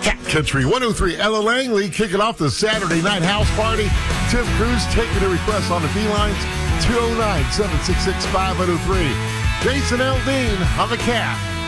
Cat Country 103. Ella Langley kicking off the Saturday night house party. Tim Cruz taking a request on the B-Lines. 209-766-5003. Jason Aldean on the Cat.